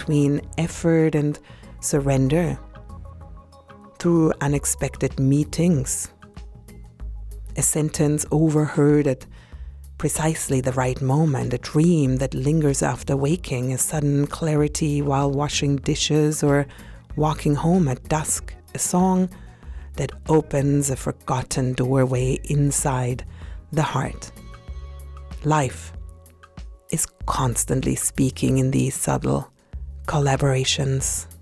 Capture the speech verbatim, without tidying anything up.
between effort and surrender, through unexpected meetings, a sentence overheard at precisely the right moment, a dream that lingers after waking, a sudden clarity while washing dishes or walking home at dusk, a song that opens a forgotten doorway inside the heart. Life is constantly speaking in these subtle collaborations.